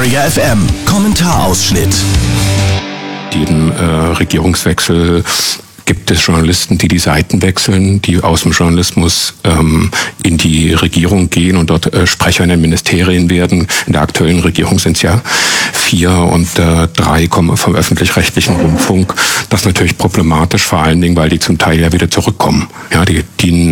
Trigger FM Kommentarausschnitt. Jedem Regierungswechsel gibt es Journalisten, die Seiten wechseln, die aus dem Journalismus in die Regierung gehen und dort Sprecher in den Ministerien werden. In der aktuellen Regierung sind es ja 4 und 3 kommen vom öffentlich-rechtlichen Rundfunk. Das ist natürlich problematisch, vor allen Dingen, weil die zum Teil ja wieder zurückkommen. Ja, die dienen